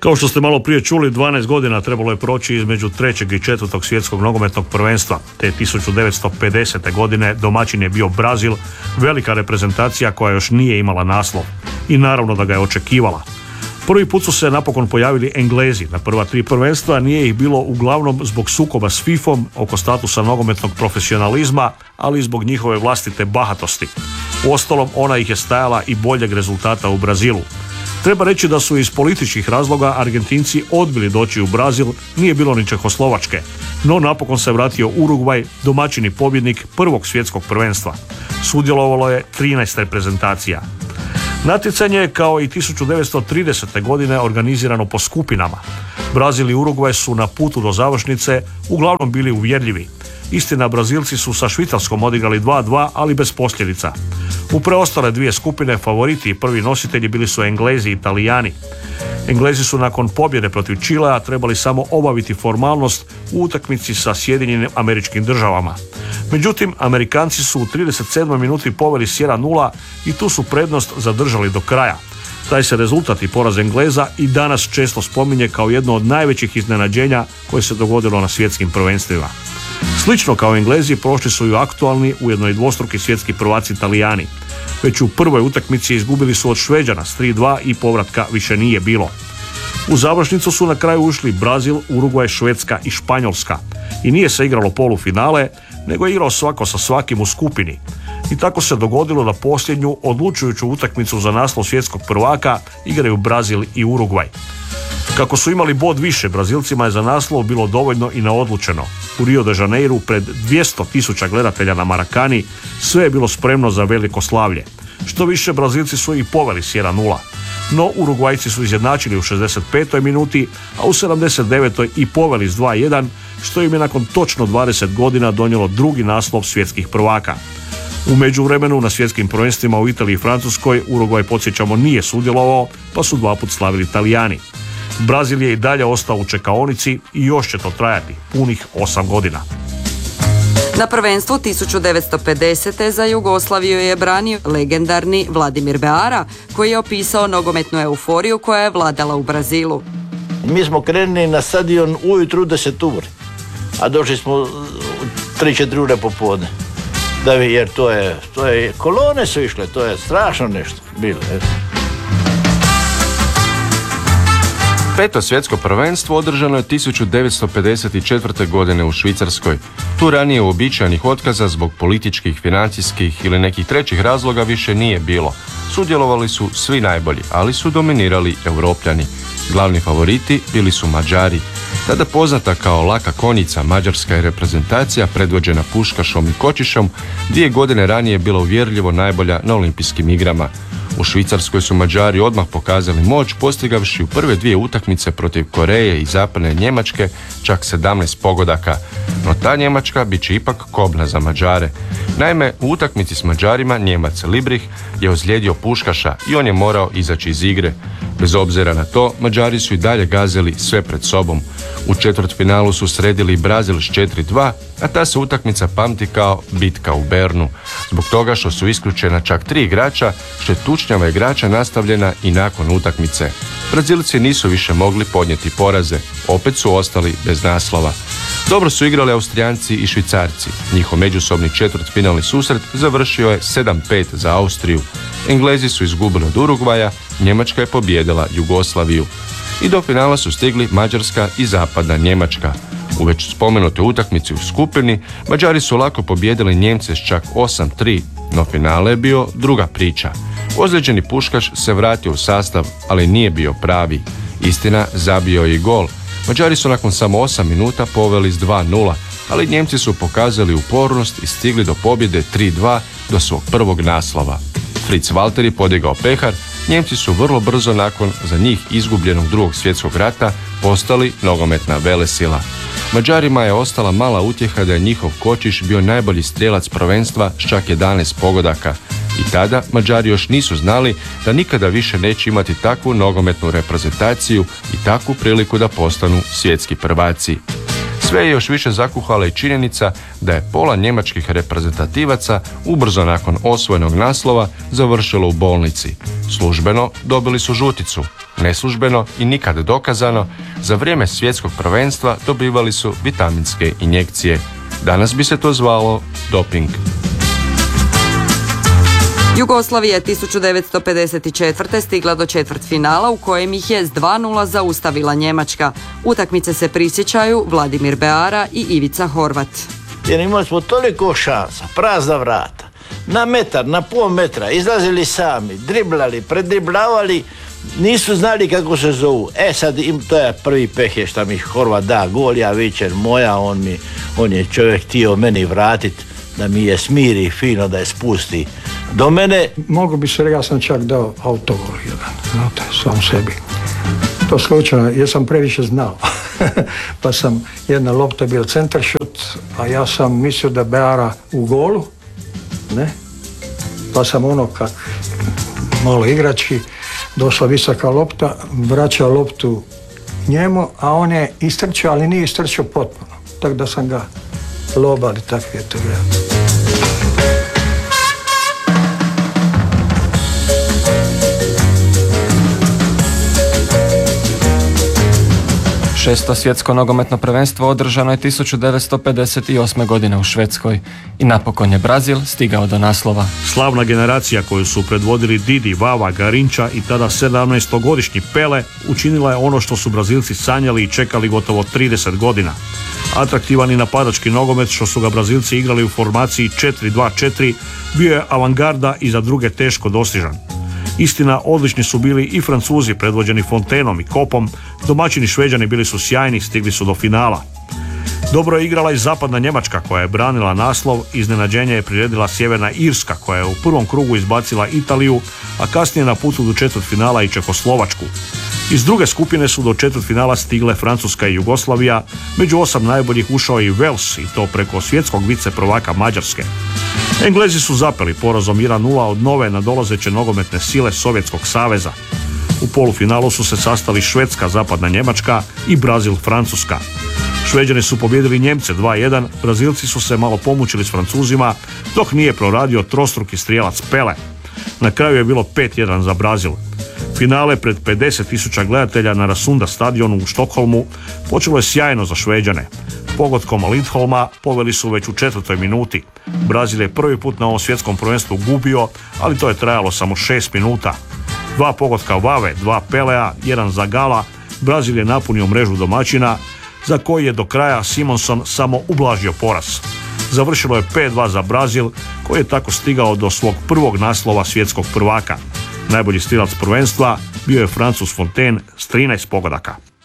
Kao što ste malo prije čuli, 12 godina trebalo je proći između 3. i 4. svjetskog nogometnog prvenstva. Te 1950. godine domaćin je bio Brazil, velika reprezentacija koja još nije imala naslov. I naravno da ga je očekivala. Prvi put su se napokon pojavili Englezi na prva 3 prvenstva, nije ih bilo uglavnom zbog sukoba s FIFA-om oko statusa nogometnog profesionalizma, ali i zbog njihove vlastite bahatosti. Uostalom, ona ih je stajala i boljeg rezultata u Brazilu. Treba reći da su iz političkih razloga Argentinci odbili doći u Brazil, nije bilo ni Čehoslovačke, no napokon se vratio Urugvaj, domaćin i pobjednik prvog svjetskog prvenstva. Sudjelovalo je 13 reprezentacija. Natjecanje je kao i 1930. godine organizirano po skupinama. Brazil i Urugvaj su na putu do završnice uglavnom bili uvjerljivi. Istina, Brazilci su sa Švicarskom odigrali 2-2, ali bez posljedica. U preostale 2 skupine favoriti i prvi nositelji bili su Englezi i Italijani. Englezi su nakon pobjede protiv Čilea trebali samo obaviti formalnost u utakmici sa Sjedinjenim Američkim Državama. Međutim, Amerikanci su u 37. minuti poveli s 1-0 i tu su prednost zadržali do kraja. Taj se rezultat i poraz Engleza i danas često spominje kao jedno od najvećih iznenađenja koje se dogodilo na svjetskim prvenstvima. Slično kao Englezi prošli su i aktualni, ujedno i dvostruki svjetski prvaci Italijani. Već u prvoj utakmici izgubili su od Šveđana s 3-2 i povratka više nije bilo. U završnicu su na kraju ušli Brazil, Urugvaj, Švedska i Španjolska. I nije se igralo polufinale, nego je igrao svako sa svakim u skupini. I tako se dogodilo da posljednju odlučujuću utakmicu za naslov svjetskog prvaka igraju Brazil i Urugvaj. Kako su imali bod više, Brazilcima je za naslov bilo dovoljno i neodlučeno. U Rio de Janeiru pred 200.000 gledatelja na Marakani sve je bilo spremno za veliko slavlje. Što više, Brazilci su i poveli s 1-0. No, Urugvajci su izjednačili u 65. minuti, a u 79. i poveli s 2-1, što im je nakon točno 20 godina donijelo drugi naslov svjetskih prvaka. U međuvremenu na svjetskim prvenstvima u Italiji i Francuskoj Urugvaj, podsjećamo, nije sudjelovao, pa su 2 put slavili Italijani. Brazil je i dalje ostao u čekaonici i još će to trajati punih 8 godina. Na prvenstvu 1950. za Jugoslaviju je branio legendarni Vladimir Beara, koji je opisao nogometnu euforiju koja je vladala u Brazilu. Mi smo krenuli na stadion ujutru 10 uri, a došli smo 3-4 ure popodne. Jer to je, kolone su išle, to je strašno nešto bilo. Peto svjetsko prvenstvo održano je 1954. godine u Švicarskoj. Tu ranije uobičajenih otkaza zbog političkih, financijskih ili nekih trećih razloga više nije bilo. Sudjelovali su svi najbolji, ali su dominirali Europljani. Glavni favoriti bili su Mađari. Tada poznata kao laka konjica, mađarska je reprezentacija predvođena Puškašom i Kočišom 2 godine ranije bila uvjerljivo najbolja na olimpijskim igrama. U Švicarskoj su Mađari odmah pokazali moć, postigavši u prve 2 utakmice protiv Koreje i zapadne Njemačke čak 17 pogodaka. No ta Njemačka bit će ipak kobna za Mađare. Naime, u utakmici s Mađarima Njemac Librich je ozlijedio Puškaša i on je morao izaći iz igre. Bez obzira na to, Mađari su i dalje gazili sve pred sobom. U četvrtfinalu su sredili Brazil s 4-2, a ta se utakmica pamti kao bitka u Bernu. Zbog toga što su isključena čak 3 igrača, što je tučnjava igrača nastavljena i nakon utakmice. Brazilci nisu više mogli podnijeti poraze, opet su ostali bez naslova. Dobro su igrali Austrijanci i Švicarci. Njihov međusobni četvrtfinalni susret završio je 7-5 za Austriju. Englezi su izgubili od Urugvaja, Njemačka je pobijedila Jugoslaviju. I do finala su stigli Mađarska i zapadna Njemačka. U već spomenutoj utakmici u skupini, Mađari su lako pobijedili Njemce s čak 8-3, no finale je bio druga priča. Ozlijeđeni Puškaš se vratio u sastav, ali nije bio pravi. Istina, zabio je i gol. Mađari su nakon samo 8 minuta poveli s 2-0, ali Njemci su pokazali upornost i stigli do pobjede 3-2 do svog prvog naslova. Fritz Walter je podigao pehar, Njemci su vrlo brzo nakon za njih izgubljenog drugog svjetskog rata postali nogometna velesila. Mađarima je ostala mala utjeha da je njihov Kočiš bio najbolji strijelac prvenstva s čak 11 pogodaka. I tada Mađari još nisu znali da nikada više neće imati takvu nogometnu reprezentaciju i takvu priliku da postanu svjetski prvaci. Sve je još više zakuhala i činjenica da je pola njemačkih reprezentativaca ubrzo nakon osvojenog naslova završilo u bolnici. Službeno dobili su žuticu. neslužbeno i nikad dokazano, za vrijeme svjetskog prvenstva dobivali su vitaminske injekcije. Danas bi se to zvalo doping. Jugoslavija je 1954. stigla do četvrtfinala u kojem ih je s 2:0 zaustavila Njemačka. Utakmice se prisjećaju Vladimir Beara i Ivica Horvat. Jer imali smo toliko šansa, prazna vrata, na metar, na pol metra, izlazili sami, driblali, predriblavali, nisu znali kako se zovu. Sad to je prvi peh je šta mi Horvat da gol, ja vičer moja, on je čovjek htio meni vratiti, da mi je smiri fino, da je spusti do mene. Mogu bi se reći, ja sam čak dao autogol jedan, znate, sam sebi. To slučajno, jer sam previše znao. Pa sam, jedna lopta je bio centar šut, a ja sam mislio da Beara u golu, ne? Pa sam kak malo igrački, došla visoka lopta, vraćao loptu njemu, a on je istrčao, ali nije istrčao potpuno. Tako da sam ga lobali, tako je to gledao. Šesto svjetsko nogometno prvenstvo održano je 1958. godine u Švedskoj i napokon je Brazil stigao do naslova. Slavna generacija koju su predvodili Didi, Vava, Garinča i tada 17-godišnji Pele učinila je ono što su Brazilci sanjali i čekali gotovo 30 godina. Atraktivan i napadački nogomet što su ga Brazilci igrali u formaciji 4-2-4 bio je avangarda i za druge teško dostižan. Istina, odlični su bili i Francuzi predvođeni Fontenom i Kopom, domaćini Šveđani bili su sjajni, stigli su do finala. Dobro je igrala i zapadna Njemačka koja je branila naslov, iznenađenje je priredila Sjeverna Irska koja je u prvom krugu izbacila Italiju, a kasnije na putu do četvrtfinala i Čekoslovačku. Iz druge skupine su do četvrtfinala stigle Francuska i Jugoslavija, među 8 najboljih ušao i Wales i to preko svjetskog viceprvaka Mađarske. Englezi su zapeli porazom 1:0 od nove nadolazeće nogometne sile Sovjetskog saveza. U polufinalu su se sastali Švedska, zapadna Njemačka i Brazil, Francuska. Šveđani su pobijedili Njemce 2:1, Brazilci su se malo pomučili s Francuzima, dok nije proradio trostruki strijelac Pele. Na kraju je bilo 5:1 za Brazil. Finale pred 50.000 gledatelja na Rasunda stadionu u Štokholmu počelo je sjajno za Šveđane. Pogodkom Lindholma poveli su već u 4. minuti. Brazil je prvi put na ovom svjetskom prvenstvu gubio, ali to je trajalo samo 6 minuta. 2 pogotka Vave, 2 Pelea, 1 Zagala, Brazil je napunio mrežu domaćina, za koji je do kraja Simonson samo ublažio poraz. Završilo je 5:2 za Brazil, koji je tako stigao do svog prvog naslova svjetskog prvaka. Najbolji strijelac prvenstva bio je Francuz Fontaine s 13 pogodaka.